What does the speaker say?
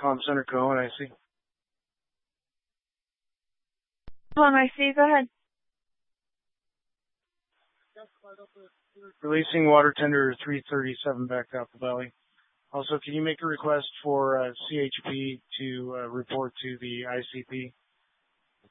Comm Center Cohen, I see. Hello, I see. Go ahead. Releasing water tender 337 back to Apple Valley. Also, can you make a request for CHP to report to the ICP?